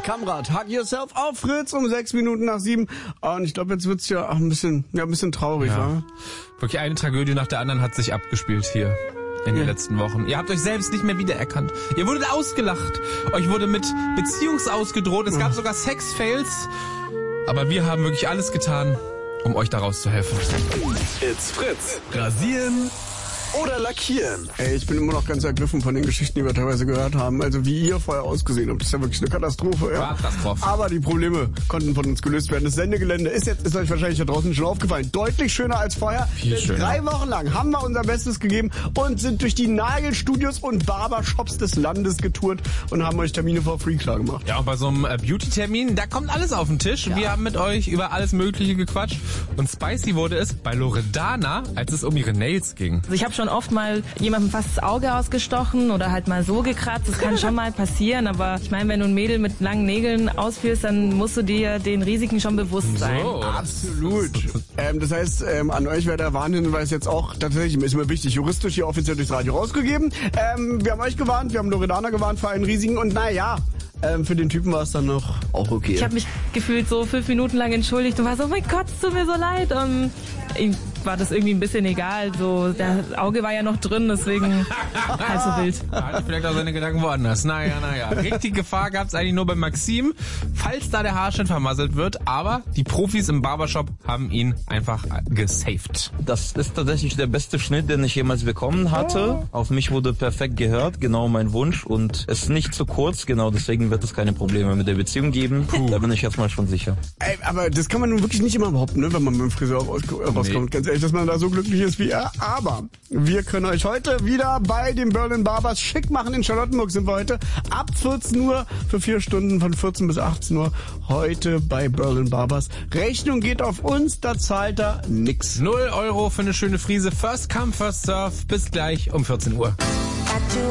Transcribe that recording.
Kamrat, Hug Yourself auf Fritz um 6 Minuten nach 7. Und ich glaube, jetzt wird's ja auch ein bisschen traurig, wa? Wirklich eine Tragödie nach der anderen hat sich abgespielt hier in den letzten Wochen. Ihr habt euch selbst nicht mehr wiedererkannt. Ihr wurdet ausgelacht. Euch wurde mit Beziehungsaus gedroht. Es gab sogar Sex-Fails. Aber wir haben wirklich alles getan, um euch daraus zu helfen. It's Fritz. Rasieren oder lackieren? Ey, ich bin immer noch ganz ergriffen von den Geschichten, die wir teilweise gehört haben. Also wie ihr vorher ausgesehen habt. Das ist ja wirklich eine Katastrophe. Ja. Katastrophe. Aber die Probleme konnten von uns gelöst werden. Das Sendegelände ist euch wahrscheinlich da draußen schon aufgefallen. Deutlich schöner als vorher. Viel schöner. 3 Wochen lang haben wir unser Bestes gegeben und sind durch die Nagelstudios und Barbershops des Landes getourt und haben euch Termine for free klar gemacht. Ja, und bei so einem Beauty-Termin, da kommt alles auf den Tisch. Ja. Wir haben mit euch über alles Mögliche gequatscht. Und spicy wurde es bei Loredana, als es um ihre Nails ging. Also ich habe schon oft mal jemandem fast das Auge ausgestochen oder halt mal so gekratzt. Das kann schon mal passieren, aber ich meine, wenn du ein Mädel mit langen Nägeln ausführst, dann musst du dir den Risiken schon bewusst sein. So, absolut. Das heißt, an euch wäre der Warnhinweis jetzt auch tatsächlich, ist mir wichtig, juristisch hier offiziell durchs Radio rausgegeben. Wir haben euch gewarnt, wir haben Loredana gewarnt vor allen Risiken und naja, für den Typen war es dann noch auch okay. Ich habe mich gefühlt so 5 Minuten lang entschuldigt und war so, oh mein Gott, es tut mir so leid. Und ihm war das irgendwie ein bisschen egal. So, das Auge war ja noch drin, deswegen halb so wild. Da hatte vielleicht auch seine Gedanken woanders. Naja. Richtige Gefahr gab es eigentlich nur bei Maxim, falls da der Haarschnitt vermasselt wird. Aber die Profis im Barbershop haben ihn einfach gesaved. Das ist tatsächlich der beste Schnitt, den ich jemals bekommen hatte. Auf mich wurde perfekt gehört, genau mein Wunsch. Und es ist nicht zu kurz, genau deswegen wird es keine Probleme mit der Beziehung geben. Da bin ich jetzt mal schon sicher. Ey, aber das kann man nun wirklich nicht immer behaupten, ne, wenn man mit dem Friseur rauskommt. Ganz ehrlich, dass man da so glücklich ist wie er. Aber wir können euch heute wieder bei den Berlin Barbers schick machen. In Charlottenburg sind wir heute ab 14 Uhr für 4 Stunden von 14 bis 18 Uhr. Heute bei Berlin Barbers. Rechnung geht auf uns, da zahlt er nix. 0 € für eine schöne Frise. First come, first serve. Bis gleich um 14 Uhr.